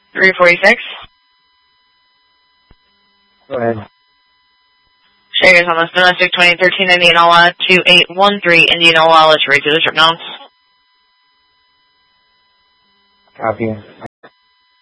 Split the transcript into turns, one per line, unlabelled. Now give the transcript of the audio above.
346.
Go ahead.
Sherry's on this domestic 2013 Indianola 2813 Indianola. Let's read through the trip notes.
Copy.